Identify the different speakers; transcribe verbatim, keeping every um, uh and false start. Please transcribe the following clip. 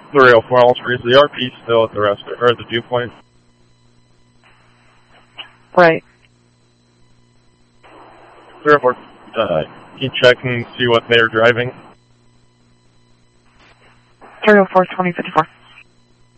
Speaker 1: three oh four, Alter, is the R P still at the rest or at the viewpoint?
Speaker 2: Right.
Speaker 1: three oh four, uh, can you check and see what they're driving?
Speaker 2: three oh four, twenty fifty-four.